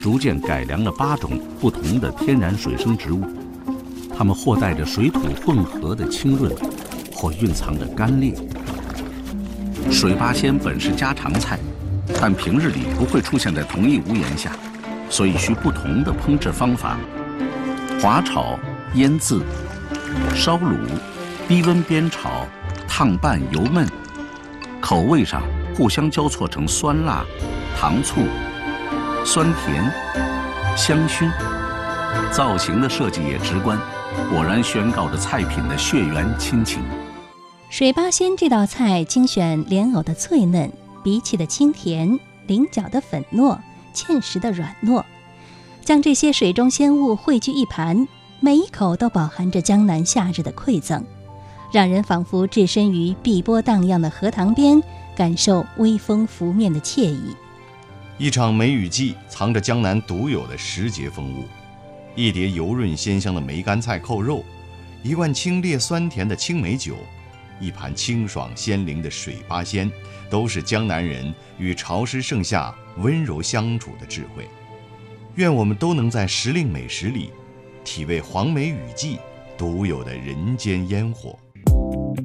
逐渐改良了8种不同的天然水生植物，它们或带着水土混合的清润，或蕴藏着甘冽。水八仙本是家常菜，但平日里不会出现在同一屋檐下，所以需不同的烹制方法：滑炒、腌渍、烧卤、低温煸炒、烫拌、油焖，口味上互相交错成酸辣、糖醋、酸甜、香熏。造型的设计也直观，果然宣告着菜品的血缘亲情。 水八仙这道菜精选莲藕的脆嫩、荸荠的清甜、菱角的粉糯、芡实的软糯，将这些水中鲜物汇聚一盘，每一口都饱含着江南夏日的馈赠，让人仿佛置身于碧波荡漾的荷塘边，感受微风拂面的惬意。 一场梅雨季藏着江南独有的时节风物，一碟油润鲜香的梅干菜扣肉，一罐清冽酸甜的青梅酒，一盘清爽鲜灵的水八仙，都是江南人与潮湿盛夏温柔相处的智慧。愿我们都能在时令美食里体味黄梅雨季独有的人间烟火。